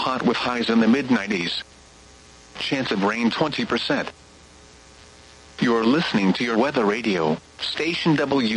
hot with highs in the mid-90s. Chance of rain 20%. You're listening to your weather radio, station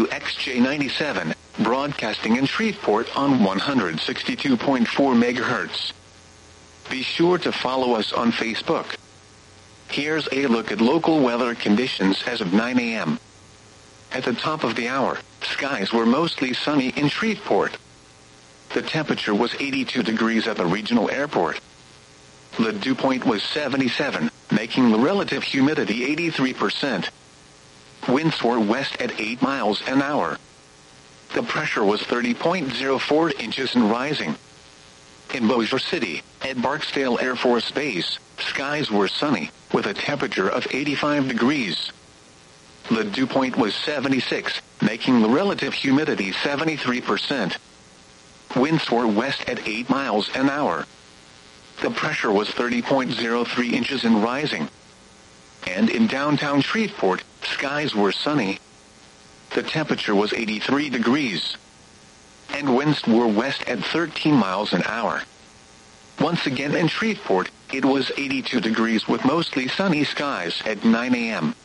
WXJ97, broadcasting in Shreveport on 162.4 MHz. Be sure to follow us on Facebook. Here's a look at local weather conditions as of 9 a.m. At the top of the hour, skies were mostly sunny in Shreveport. The temperature was 82 degrees at the regional airport. The dew point was 77, making the relative humidity 83%. Winds were west at 8 miles an hour. The pressure was 30.04 inches and rising. In Bossier City, at Barksdale Air Force Base, skies were sunny, with a temperature of 85 degrees. The dew point was 76, making the relative humidity 73%. Winds were west at 8 miles an hour. The pressure was 30.03 inches and rising. And in downtown Shreveport, skies were sunny. The temperature was 83 degrees. And winds were west at 13 miles an hour. Once again in Shreveport, it was 82 degrees with mostly sunny skies at 9 a.m.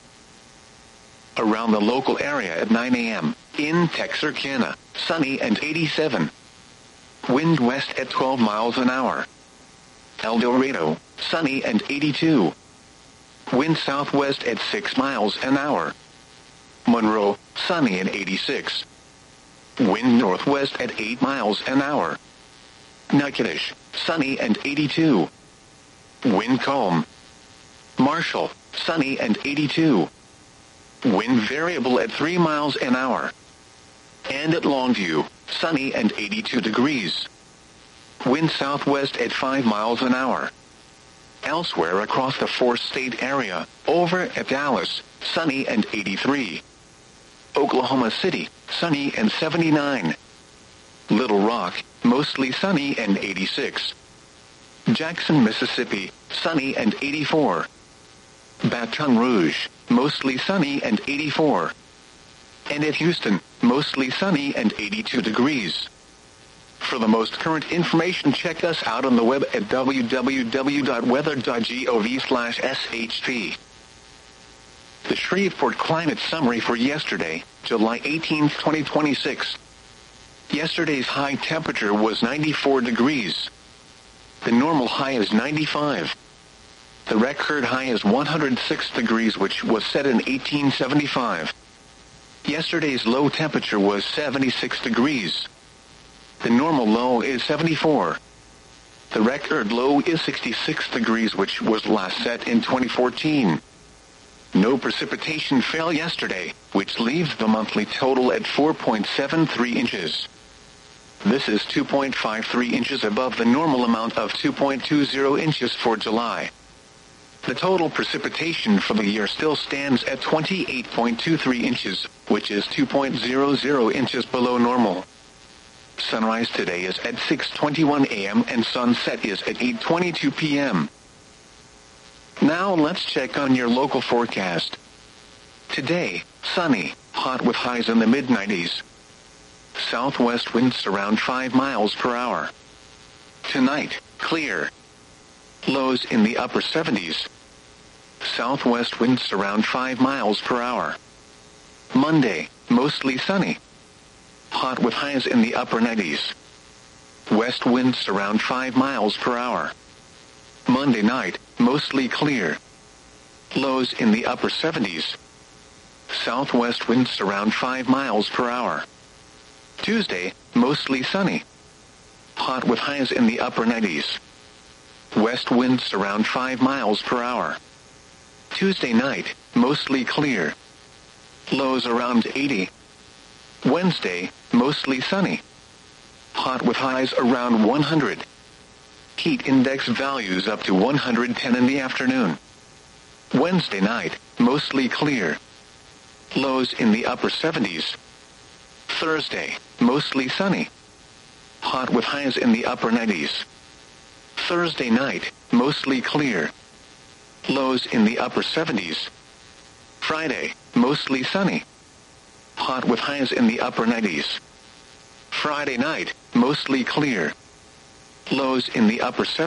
Around the local area at 9 a.m., in Texarkana, sunny and 87. Wind west at 12 miles an hour. El Dorado, sunny and 82. Wind southwest at 6 miles an hour. Monroe, sunny and 86. Wind northwest at 8 miles an hour. Natchitoches, sunny and 82. Wind calm. Marshall, sunny and 82. Wind variable at 3 miles an hour. And at Longview, sunny and 82 degrees. Wind southwest at 5 miles an hour. Elsewhere across the four-state area, over at Dallas, sunny and 83. Oklahoma City, sunny and 79. Little Rock, mostly sunny and 86. Jackson, Mississippi, sunny and 84. Baton Rouge, mostly sunny and 84. And at Houston, mostly sunny and 82 degrees. For the most current information, check us out on the web at www.weather.gov/shp. The Shreveport Climate Summary for yesterday, July 18, 2026. Yesterday's high temperature was 94 degrees. The normal high is 95. The record high is 106 degrees, which was set in 1875. Yesterday's low temperature was 76 degrees. The normal low is 74. The record low is 66 degrees, which was last set in 2014. No precipitation fell yesterday, which leaves the monthly total at 4.73 inches. This is 2.53 inches above the normal amount of 2.20 inches for July. The total precipitation for the year still stands at 28.23 inches, which is 2.00 inches below normal. Sunrise today is at 6:21 a.m. and sunset is at 8:22 p.m. Now let's check on your local forecast. Today, sunny, hot with highs in the mid-90s. Southwest winds around 5 miles per hour. Tonight, clear. Lows in the upper 70s. Southwest winds around 5 miles per hour. Monday, mostly sunny. Hot with highs in the upper 90s. West winds around 5 miles per hour. Monday night, mostly clear. Lows in the upper 70s. Southwest winds around 5 miles per hour. Tuesday, mostly sunny. Hot with highs in the upper 90s. West winds around 5 miles per hour. Tuesday night, mostly clear. Lows around 80. Wednesday, mostly sunny. Hot with highs around 100. Heat index values up to 110 in the afternoon. Wednesday night, mostly clear. Lows in the upper 70s. Thursday, mostly sunny. Hot with highs in the upper 90s. Thursday night, mostly clear. Lows in the upper 70s. Friday, mostly sunny. Hot with highs in the upper 90s. Friday night, mostly clear. Lows in the upper 70s.